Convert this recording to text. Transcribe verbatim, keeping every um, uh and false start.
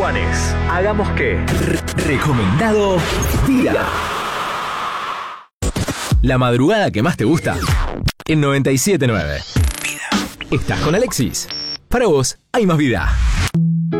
Juanes. Hagamos que. Recomendado Vida. La madrugada que más te gusta en noventa y siete nueve. Vida. Estás con Alexis. Para vos hay más vida.